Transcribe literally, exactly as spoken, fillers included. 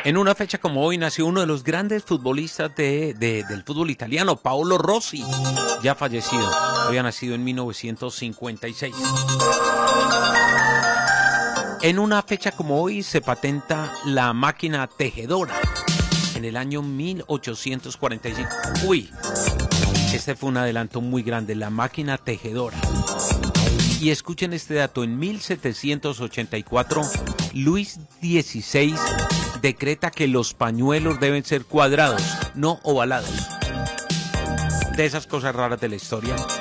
En una fecha como hoy nació uno de los grandes futbolistas de, de, del fútbol italiano, Paolo Rossi, ya fallecido, había nacido en mil novecientos cincuenta y seis. En una fecha como hoy se patenta la máquina tejedora, en el año mil ochocientos cuarenta y cinco. Uy, este fue un adelanto muy grande, la máquina tejedora. Y escuchen este dato, en mil setecientos ochenta y cuatro, Luis dieciséis decreta que los pañuelos deben ser cuadrados, no ovalados. De esas cosas raras de la historia.